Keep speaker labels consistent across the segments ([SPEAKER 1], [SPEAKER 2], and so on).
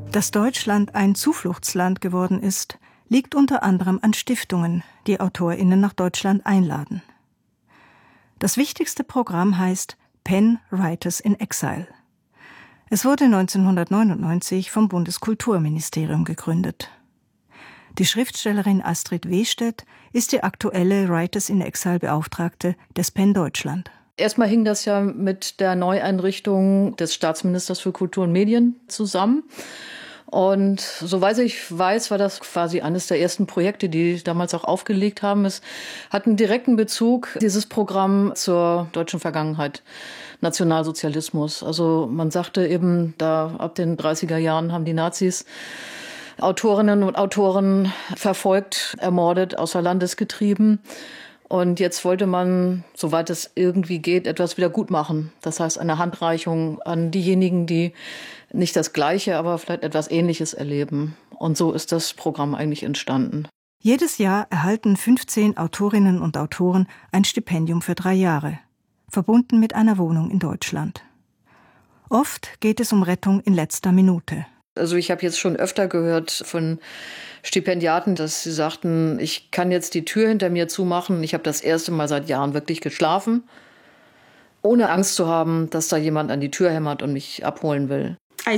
[SPEAKER 1] Dass Deutschland ein Zufluchtsland geworden ist, liegt unter anderem an Stiftungen, die AutorInnen nach Deutschland einladen. Das wichtigste Programm heißt PEN Writers in Exile. Es wurde 1999 vom Bundeskulturministerium gegründet. Die Schriftstellerin Astrid Wehstedt ist die aktuelle Writers in Exile Beauftragte des PEN Deutschland.
[SPEAKER 2] Erstmal hing das ja mit der Neueinrichtung des Staatsministers für Kultur und Medien zusammen. Und soweit ich weiß, war das quasi eines der ersten Projekte, die damals auch aufgelegt haben. Es hat einen direkten Bezug, dieses Programm, zur deutschen Vergangenheit, Nationalsozialismus. Also man sagte eben, da ab den 30er Jahren haben die Nazis Autorinnen und Autoren verfolgt, ermordet, außer Landes getrieben. Und jetzt wollte man, soweit es irgendwie geht, etwas wieder gut machen. Das heißt, eine Handreichung an diejenigen, die nicht das Gleiche, aber vielleicht etwas Ähnliches erleben. Und so ist das Programm eigentlich entstanden.
[SPEAKER 1] Jedes Jahr erhalten 15 Autorinnen und Autoren ein Stipendium für 3 Jahre, verbunden mit einer Wohnung in Deutschland. Oft geht es um Rettung in letzter Minute.
[SPEAKER 2] Also ich habe jetzt schon öfter gehört von Stipendiaten, dass sie sagten, ich kann jetzt die Tür hinter mir zumachen. Ich habe das erste Mal seit Jahren wirklich geschlafen, ohne Angst zu haben, dass da jemand an die Tür hämmert und mich abholen will.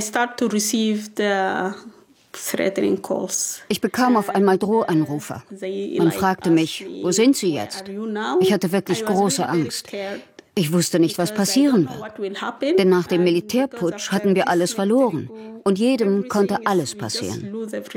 [SPEAKER 3] Ich bekam auf einmal Drohanrufe. Man fragte mich, wo sind Sie jetzt? Ich hatte wirklich große Angst. Ich wusste nicht, was passieren wird. Denn nach dem Militärputsch hatten wir alles verloren. Und jedem konnte alles passieren.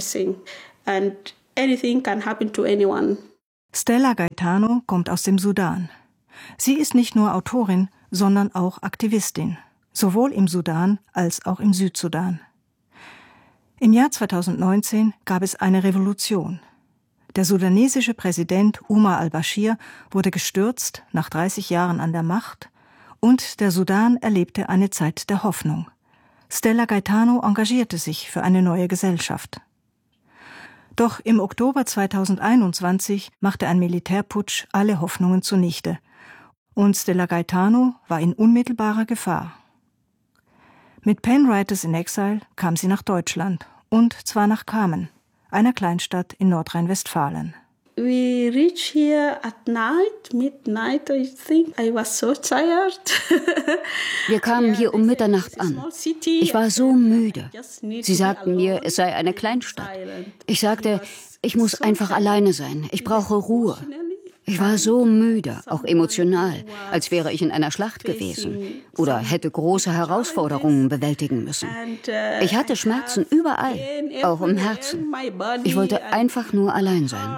[SPEAKER 1] Stella Gaetano kommt aus dem Sudan. Sie ist nicht nur Autorin, sondern auch Aktivistin, sowohl im Sudan als auch im Südsudan. Im Jahr 2019 gab es eine Revolution. Der sudanesische Präsident Umar al-Bashir wurde gestürzt nach 30 Jahren an der Macht und der Sudan erlebte eine Zeit der Hoffnung. Stella Gaetano engagierte sich für eine neue Gesellschaft. Doch im Oktober 2021 machte ein Militärputsch alle Hoffnungen zunichte und Stella Gaetano war in unmittelbarer Gefahr. Mit PEN Writers in Exile kam sie nach Deutschland und zwar nach Kamen, einer Kleinstadt in Nordrhein-Westfalen.
[SPEAKER 3] We reached here at night, midnight, I think. I was so tired. Wir kamen hier um Mitternacht an. Ich war so müde. Sie sagten mir, es sei eine Kleinstadt. Ich sagte, ich muss einfach alleine sein. Ich brauche Ruhe. Ich war so müde, auch emotional, als wäre ich in einer Schlacht gewesen oder hätte große Herausforderungen bewältigen müssen. Ich hatte Schmerzen überall, auch im Herzen. Ich wollte einfach nur allein sein.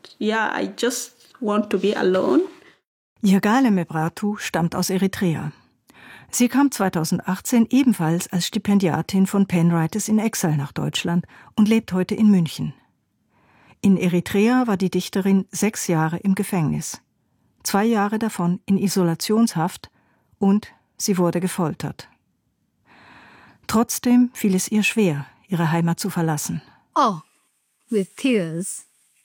[SPEAKER 1] Yagale Mebrahtu stammt aus Eritrea. Sie kam 2018 ebenfalls als Stipendiatin von PEN Writers in Exile nach Deutschland und lebt heute in München. In Eritrea war die Dichterin 6 Jahre im Gefängnis, 2 Jahre davon in Isolationshaft und sie wurde gefoltert. Trotzdem fiel es ihr schwer, ihre Heimat zu verlassen.
[SPEAKER 4] Oh, with tears,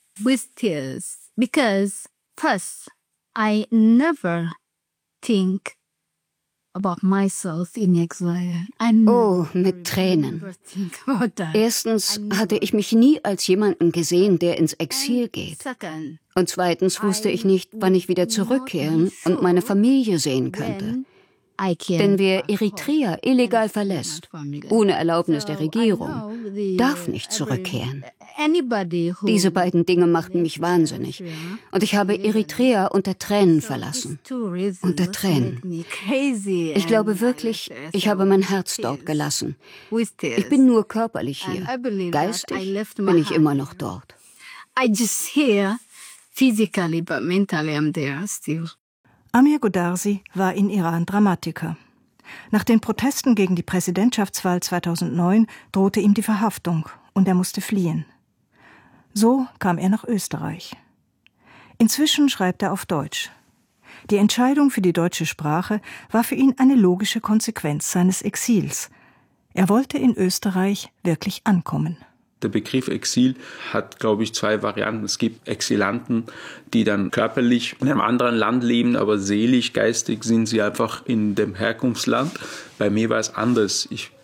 [SPEAKER 4] because first I never think about myself in exile.
[SPEAKER 3] Oh, mit Tränen. Erstens hatte ich mich nie als jemanden gesehen, der ins Exil geht. Und zweitens wusste ich nicht, wann ich wieder zurückkehren und meine Familie sehen könnte. Denn wer Eritrea illegal verlässt, ohne Erlaubnis der Regierung, darf nicht zurückkehren. Diese beiden Dinge machten mich wahnsinnig. Und ich habe Eritrea unter Tränen verlassen. Unter Tränen. Ich glaube wirklich, ich habe mein Herz dort gelassen. Ich bin nur körperlich hier. Geistig bin ich immer noch dort.
[SPEAKER 4] I just here physically, but mentally I'm there still.
[SPEAKER 1] Amir Godarzi war in Iran Dramatiker. Nach den Protesten gegen die Präsidentschaftswahl 2009 drohte ihm die Verhaftung und er musste fliehen. So kam er nach Österreich. Inzwischen schreibt er auf Deutsch. Die Entscheidung für die deutsche Sprache war für ihn eine logische Konsequenz seines Exils. Er wollte in Österreich wirklich ankommen.
[SPEAKER 5] Der Begriff Exil hat, glaube ich, 2 Varianten. Es gibt Exilanten, die dann körperlich in einem anderen Land leben, aber seelisch, geistig sind sie einfach in dem Herkunftsland. Bei mir war es anders. Ich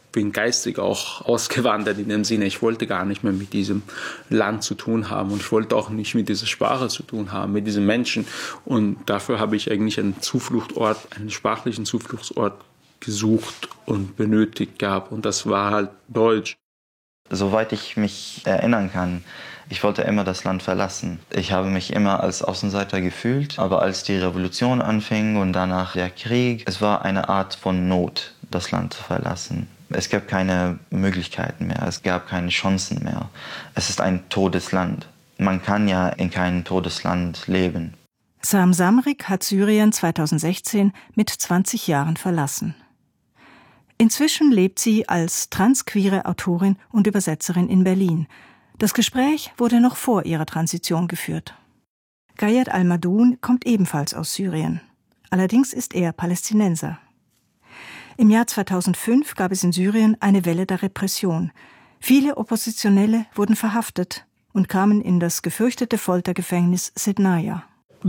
[SPEAKER 5] bin geistig auch ausgewandert in dem Sinne, ich wollte gar nicht mehr mit diesem Land zu tun haben und ich wollte auch nicht mit dieser Sprache zu tun haben, mit diesen Menschen. Und dafür habe ich eigentlich einen Zufluchtsort, einen sprachlichen Zufluchtsort gesucht und benötigt gehabt. Und das war halt Deutsch.
[SPEAKER 6] Soweit ich mich erinnern kann, ich wollte immer das Land verlassen. Ich habe mich immer als Außenseiter gefühlt, aber als die Revolution anfing und danach der Krieg, es war eine Art von Not, das Land zu verlassen. Es gab keine Möglichkeiten mehr, es gab keine Chancen mehr. Es ist ein totes Land. Man kann ja in keinem totes Land leben.
[SPEAKER 1] Sam Samrik hat Syrien 2016 mit 20 Jahren verlassen. Inzwischen lebt sie als transqueere Autorin und Übersetzerin in Berlin. Das Gespräch wurde noch vor ihrer Transition geführt. Gayed Al-Madoun kommt ebenfalls aus Syrien. Allerdings ist er Palästinenser. Im Jahr 2005 gab es in Syrien eine Welle der Repression. Viele Oppositionelle wurden verhaftet und kamen in das gefürchtete Foltergefängnis Sednaya.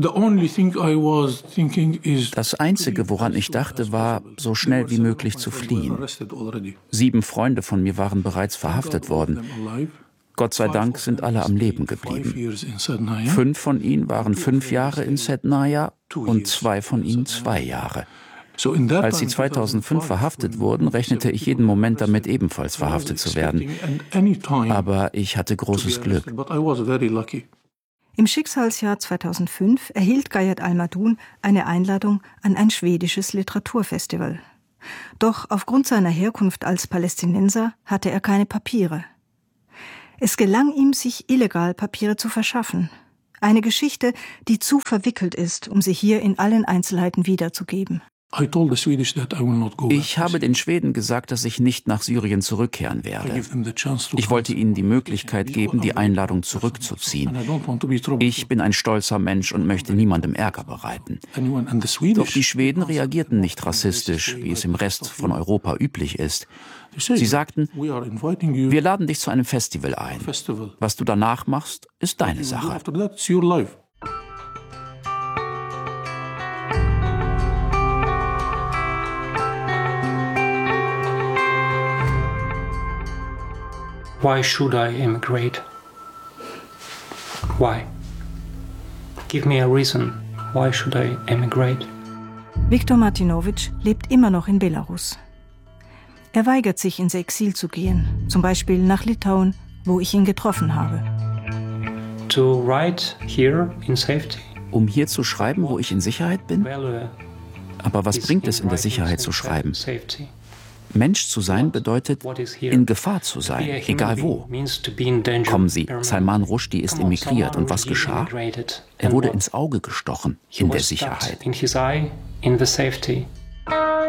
[SPEAKER 7] Das Einzige, woran ich dachte, war, so schnell wie möglich zu fliehen. 7 Freunde von mir waren bereits verhaftet worden. Gott sei Dank sind alle am Leben geblieben. 5 von ihnen waren 5 Jahre in Sednaya und 2 von ihnen 2 Jahre. Als sie 2005 verhaftet wurden, rechnete ich jeden Moment damit, ebenfalls verhaftet zu werden. Aber ich hatte großes Glück.
[SPEAKER 1] Im Schicksalsjahr 2005 erhielt Gayed Al-Madoun eine Einladung an ein schwedisches Literaturfestival. Doch aufgrund seiner Herkunft als Palästinenser hatte er keine Papiere. Es gelang ihm, sich illegal Papiere zu verschaffen. Eine Geschichte, die zu verwickelt ist, um sie hier in allen Einzelheiten wiederzugeben.
[SPEAKER 7] Ich habe den Schweden gesagt, dass ich nicht nach Syrien zurückkehren werde. Ich wollte ihnen die Möglichkeit geben, die Einladung zurückzuziehen. Ich bin ein stolzer Mensch und möchte niemandem Ärger bereiten. Doch die Schweden reagierten nicht rassistisch, wie es im Rest von Europa üblich ist. Sie sagten, wir laden dich zu einem Festival ein. Was du danach machst, ist deine Sache.
[SPEAKER 8] Why should I immigrate? Why? Give me a reason. Why should I emigrate?
[SPEAKER 1] Viktor Martinovich lebt immer noch in Belarus. Er weigert sich, ins Exil zu gehen, zum Beispiel nach Litauen, wo ich ihn getroffen habe.
[SPEAKER 8] To write here in safety?
[SPEAKER 7] Um hier zu schreiben, wo ich in Sicherheit bin? Aber was bringt es, in der Sicherheit zu schreiben? Mensch zu sein bedeutet, in Gefahr zu sein, egal wo. Kommen Sie, Salman Rushdie ist emigriert und was geschah? Er wurde ins Auge gestochen, in der Sicherheit.